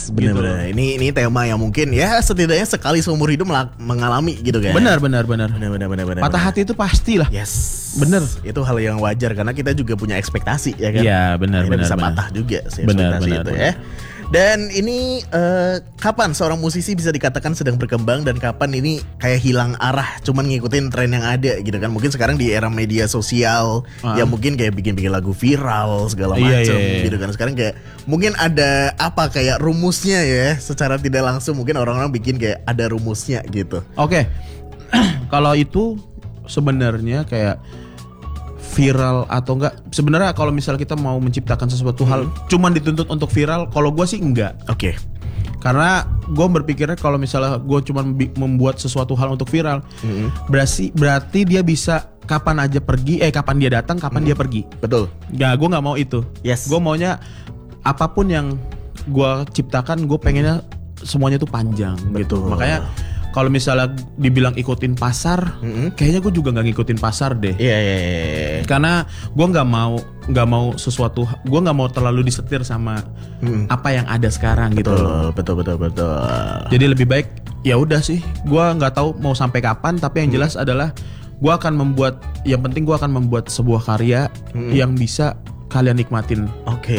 benar-benar. Gitu. Ini tema yang mungkin ya setidaknya sekali seumur hidup mengalami gitu kan. Benar. Patah hati itu pastilah. Yes. Bener. Itu hal yang wajar karena kita juga punya ekspektasi ya kan. Iya benar. Bisa patah juga sih ekspektasi itu ya. Dan ini kapan seorang musisi bisa dikatakan sedang berkembang dan kapan ini kayak hilang arah cuman ngikutin tren yang ada gitu kan. Mungkin sekarang di era media sosial ya mungkin kayak bikin lagu viral segala macam gitu kan. Sekarang kayak mungkin ada apa kayak rumusnya ya secara tidak langsung mungkin orang-orang bikin kayak ada rumusnya gitu. Oke. Kalau itu sebenarnya kayak viral atau enggak, sebenarnya kalau misal kita mau menciptakan sesuatu hal cuman dituntut untuk viral, kalau gue sih enggak. Oke. Karena gue berpikirnya kalau misalnya gue cuman membuat sesuatu hal untuk viral, berarti dia bisa kapan aja pergi, kapan dia datang, kapan dia pergi. Betul. Ya gue nggak mau itu. Yes. Gue maunya apapun yang gue ciptakan, gue pengennya semuanya tuh panjang. Gitu. Makanya kalau misalnya dibilang ikutin pasar, kayaknya gue juga nggak ngikutin pasar deh. Iya. Karena gue nggak mau sesuatu, gue nggak mau terlalu disetir sama apa yang ada sekarang gitu. Betul. Jadi lebih baik ya udah sih, gue nggak tahu mau sampai kapan, tapi yang jelas adalah gue akan membuat, yang penting gue akan membuat sebuah karya yang bisa kalian nikmatin. Oke,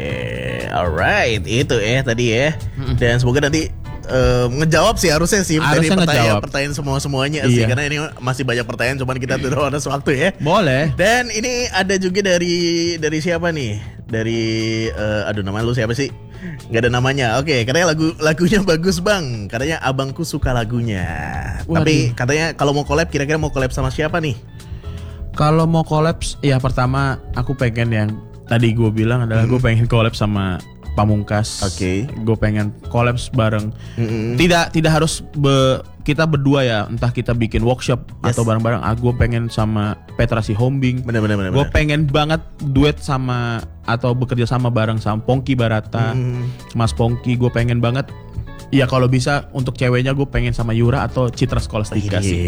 alright, itu tadi ya. Dan semoga nanti ngejawab sih harusnya dari pertanyaan semuanya sih, karena ini masih banyak pertanyaan, cuman kita tuh ada waktu ya. Boleh. Dan ini ada juga dari siapa nih? Dari aduh nama lu siapa sih? Gak ada namanya. Oke, katanya lagunya bagus bang. Katanya abangku suka lagunya. Tapi katanya kalau mau collab, kira-kira mau collab sama siapa nih? Kalau mau collab, ya pertama aku pengen yang tadi gue bilang adalah gue pengen collab sama Pamungkas. Oke. Gue pengen collab bareng. Tidak harus kita berdua ya. Entah kita bikin workshop atau bareng-bareng. Gue pengen sama Petra Sihombing. Bener. Gue pengen banget duet sama atau bekerja sama bareng sama Pongki Barata, Mas Pongki. Gue pengen banget. Ya kalau bisa untuk ceweknya gue pengen sama Yura atau Citra Scholastika sih.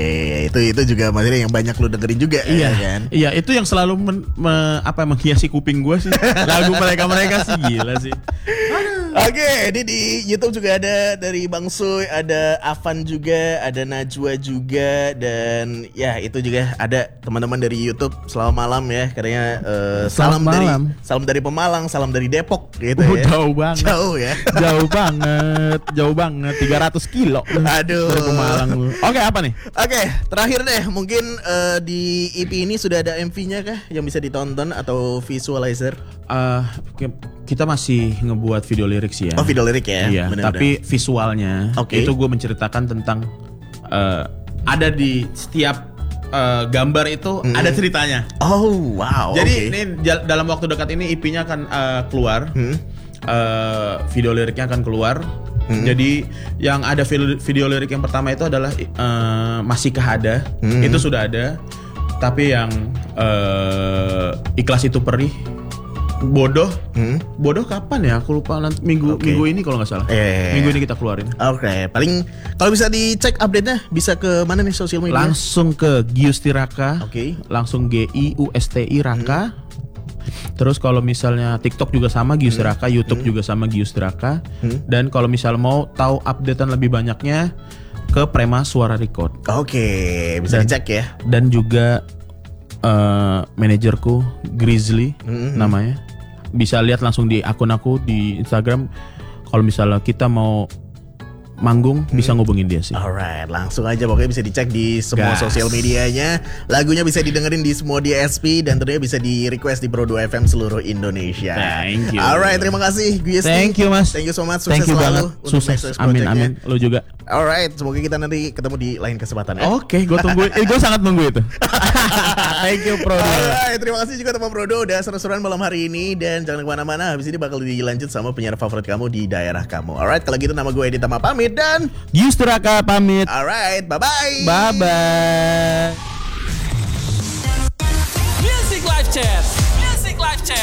Itu juga materi yang banyak lu dengerin juga. Iya kan? Iya, itu yang selalu menghiasi kuping gue sih. Lagu mereka sih gila sih. Oke, ini di YouTube juga ada dari Bang Suy, ada Avan juga, ada Najwa juga, dan ya itu juga ada teman-teman dari YouTube. Selamat malam ya, katanya salam dari Pemalang, salam dari Depok gitu ya. Jauh banget. Jauh ya. Jauh banget, 300 kilo. Aduh. Dari Pemalang lu. Oke, apa nih? Oke, terakhir deh, mungkin di EP ini sudah ada MV-nya kah yang bisa ditonton atau visualizer? Kita masih ngebuat video lirik sih ya. Oh, video lirik ya. Iya, tapi visualnya itu gue menceritakan tentang ada di setiap gambar itu ada ceritanya. Oh, wow. Jadi ini dalam waktu dekat ini EP-nya akan keluar. Video liriknya akan keluar. Jadi yang ada video lirik yang pertama itu adalah Masihkah Ada. Itu sudah ada. Tapi yang Ikhlas Itu Perih, Bodoh kapan ya? Aku lupa, nanti minggu ini kalau nggak salah. Minggu ini kita keluarin. Oke, paling kalau bisa dicek update-nya bisa ke mana nih sosial media? Langsung ke Giusti Raka. Langsung GIUSTI Raka. Terus kalau misalnya TikTok juga sama Giusti Raka, YouTube juga sama Giusti Raka. Dan kalau misal mau tahu updatean lebih banyaknya ke Prema Suara Record. Oke, bisa dicek ya. Dan juga manajerku Grizzly namanya. Bisa lihat langsung di akun aku di Instagram. Kalau misalnya kita mau manggung bisa ngubungin dia sih. Alright, langsung aja pokoknya bisa dicek di semua sosial medianya. Lagunya bisa didengerin di semua DSP dan tentunya bisa di request di Pro 2 FM seluruh Indonesia. Thank you. Alright, terima kasih Gusti. Thank you Mas. Thank you so much. Sukses Thank you selalu. Sukses. Amin. Lu juga. Alright, semoga kita nanti ketemu di lain kesempatan ya. Oke, gue tunggu. Gue sangat nunggu itu. Thank you Pro 2. Alright, terima kasih juga teman Pro 2 udah seru-seruan malam hari ini. Dan jangan kemana-mana, habis ini bakal dilanjut sama penyiar favorit kamu di daerah kamu. Alright, kalau gitu nama gue Edi Tama pamit dan Giusti Raka pamit. Alright, bye-bye. Bye-bye. Music Live Chat.